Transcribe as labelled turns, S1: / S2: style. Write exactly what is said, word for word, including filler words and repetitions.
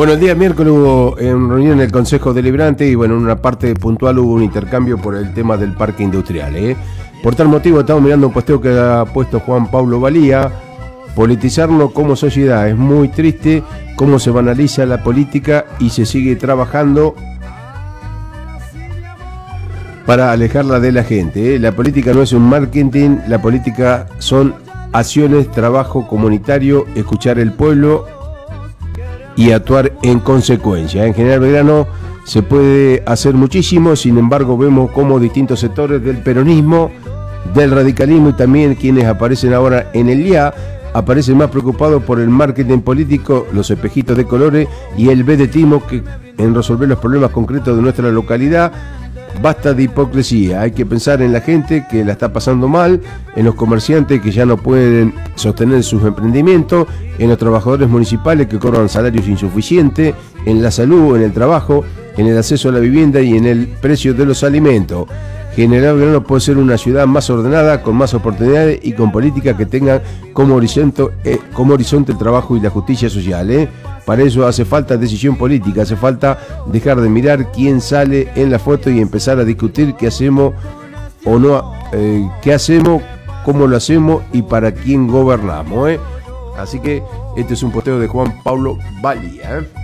S1: Bueno, el día miércoles hubo en reunión en el Consejo Deliberante y bueno, en una parte puntual hubo un intercambio por el tema del parque industrial. ¿eh? Por tal motivo estamos mirando un posteo que ha puesto Juan Pablo Valía. Politizarnos como sociedad es muy triste, cómo se banaliza la política y se sigue trabajando para alejarla de la gente. ¿eh? La política no es un marketing, la política son acciones, trabajo comunitario, escuchar el pueblo y actuar en consecuencia. En General Belgrano se puede hacer muchísimo, sin embargo vemos cómo distintos sectores del peronismo, del radicalismo y también quienes aparecen ahora en el I A aparecen más preocupados por el marketing político, los espejitos de colores y el vedetismo que en resolver los problemas concretos de nuestra localidad. Basta de hipocresía, hay que pensar en la gente que la está pasando mal, en los comerciantes que ya no pueden sostener sus emprendimientos, en los trabajadores municipales que cobran salarios insuficientes, en la salud, en el trabajo, en el acceso a la vivienda y en el precio de los alimentos. General Belgrano puede ser una ciudad más ordenada, con más oportunidades y con políticas que tengan como horizonte, eh, como horizonte el trabajo y la justicia social. ¿eh? Para eso hace falta decisión política, hace falta dejar de mirar quién sale en la foto y empezar a discutir qué hacemos o no, eh, qué hacemos, cómo lo hacemos y para quién gobernamos. ¿eh? Así que este es un posteo de Juan Pablo Valía. ¿eh?